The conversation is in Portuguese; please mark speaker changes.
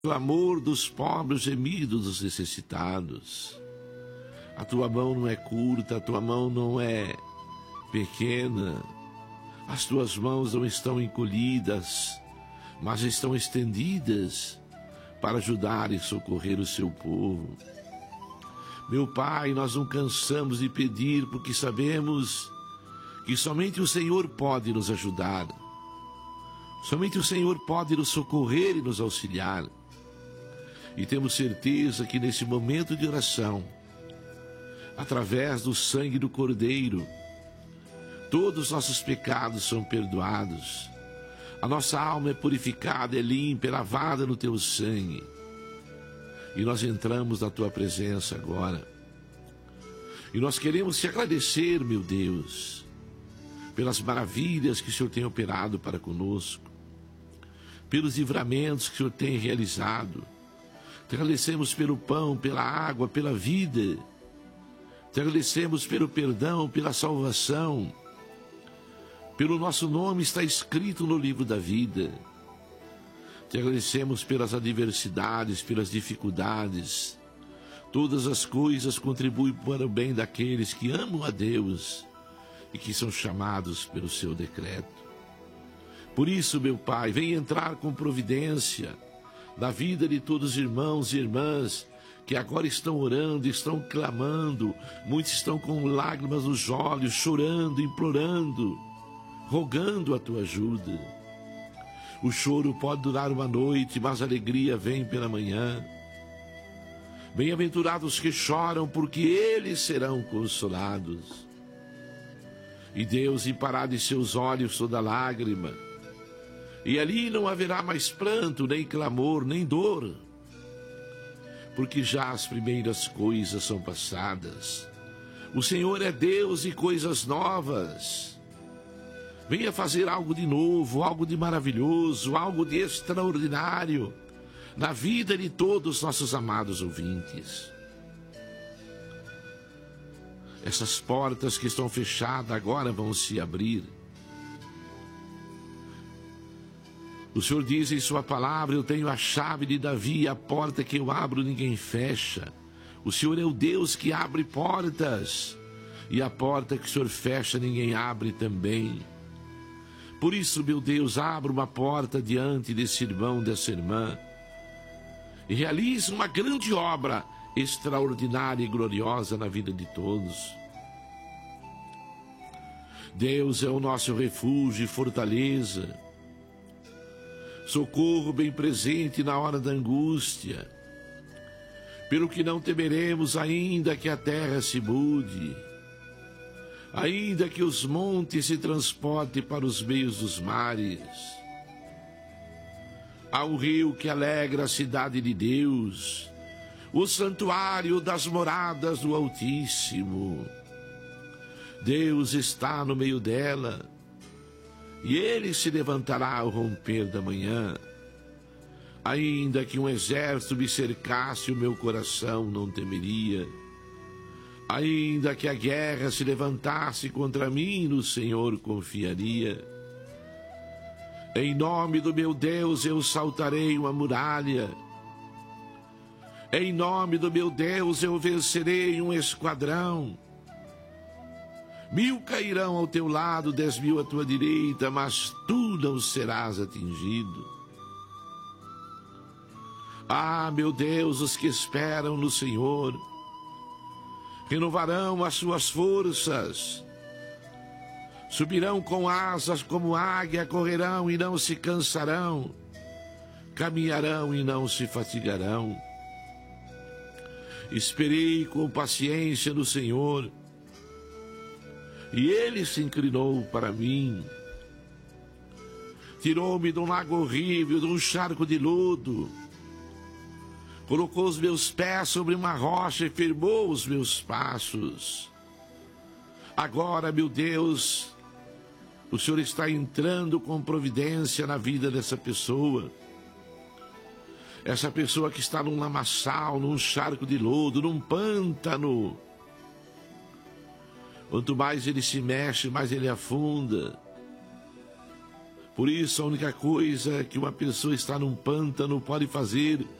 Speaker 1: clamor dos pobres, gemidos dos necessitados. A tua mão não é curta, a tua mão não é pequena. As tuas mãos não estão encolhidas, mas estão estendidas para ajudar e socorrer o seu povo. Meu Pai, nós não cansamos de pedir, porque sabemos que somente o Senhor pode nos ajudar. Somente o Senhor pode nos socorrer e nos auxiliar. E temos certeza que nesse momento de oração, através do sangue do Cordeiro, todos os nossos pecados são perdoados. A nossa alma é purificada, é limpa, é lavada no teu sangue. E nós entramos na tua presença agora. E nós queremos te agradecer, meu Deus, pelas maravilhas que o Senhor tem operado para conosco, pelos livramentos que o Senhor tem realizado. Te agradecemos pelo pão, pela água, pela vida. Te agradecemos pelo perdão, pela salvação. Pelo nosso nome está escrito no livro da vida. Te agradecemos pelas adversidades, pelas dificuldades. Todas as coisas contribuem para o bem daqueles que amam a Deus e que são chamados pelo seu decreto. Por isso, meu Pai, vem entrar com providência na vida de todos os irmãos e irmãs que agora estão orando, estão clamando. Muitos estão com lágrimas nos olhos, chorando, implorando, rogando a tua ajuda. O choro pode durar uma noite, mas a alegria vem pela manhã. Bem-aventurados que choram, porque eles serão consolados. E Deus limpará de seus olhos toda lágrima, e ali não haverá mais pranto, nem clamor, nem dor, porque já as primeiras coisas são passadas. O Senhor é Deus e coisas novas. Venha fazer algo de novo, algo de maravilhoso, algo de extraordinário na vida de todos os nossos amados ouvintes. Essas portas que estão fechadas agora vão se abrir. O Senhor diz em sua palavra: eu tenho a chave de Davi, a porta que eu abro ninguém fecha. O Senhor é o Deus que abre portas, e a porta que o Senhor fecha ninguém abre também. Por isso, meu Deus, abra uma porta diante desse irmão, dessa irmã, e realize uma grande obra extraordinária e gloriosa na vida de todos. Deus é o nosso refúgio e fortaleza, socorro bem presente na hora da angústia. Pelo que não temeremos, ainda que a terra se mude, ainda que os montes se transportem para os meios dos mares. Há um rio que alegra a cidade de Deus, o santuário das moradas do Altíssimo. Deus está no meio dela, e ele se levantará ao romper da manhã. Ainda que um exército me cercasse, o meu coração não temeria. Ainda que a guerra se levantasse contra mim, no Senhor confiaria. Em nome do meu Deus eu saltarei uma muralha. Em nome do meu Deus eu vencerei um esquadrão. 1000 cairão ao teu lado, 10.000 à tua direita, mas tu não serás atingido. Ah, meu Deus, os que esperam no Senhor renovarão as suas forças, subirão com asas como águia, correrão e não se cansarão, caminharão e não se fatigarão. Esperei com paciência no Senhor, e ele se inclinou para mim. Tirou-me de um lago horrível, de um charco de lodo. Colocou os meus pés sobre uma rocha e firmou os meus passos. Agora, meu Deus, o Senhor está entrando com providência na vida dessa pessoa. Essa pessoa que está num lamaçal, num charco de lodo, num pântano. Quanto mais ele se mexe, mais ele afunda. Por isso, a única coisa que uma pessoa está num pântano pode fazer